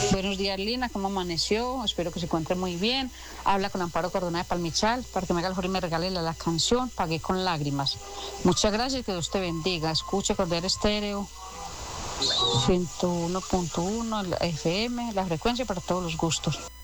Buenos días, Lina, ¿cómo amaneció? Espero que se encuentre muy bien. Habla con Amparo Cardona de Palmichal para que me haga el favor y me regale la canción Pagué con lágrimas. Muchas gracias y que Dios te bendiga. Escuche Cordero Estéreo 101.1 FM, la frecuencia para todos los gustos.